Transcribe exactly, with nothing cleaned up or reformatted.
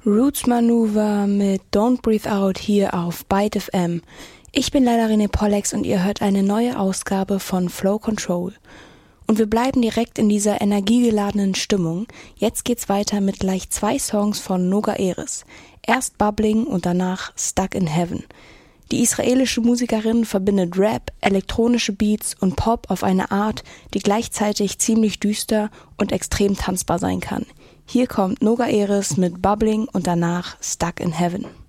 Roots Maneuver mit Don't Breathe Out hier auf Byte F M. Ich bin leider René Pollex und ihr hört eine neue Ausgabe von Flow Control. Und wir bleiben direkt in dieser energiegeladenen Stimmung. Jetzt geht's weiter mit gleich zwei Songs von Noga Erez. Erst Bubbling und danach Stuck in Heaven. Die israelische Musikerin verbindet Rap, elektronische Beats und Pop auf eine Art, die gleichzeitig ziemlich düster und extrem tanzbar sein kann. Hier kommt Noga Erez mit Bubbling und danach Stuck in Heaven.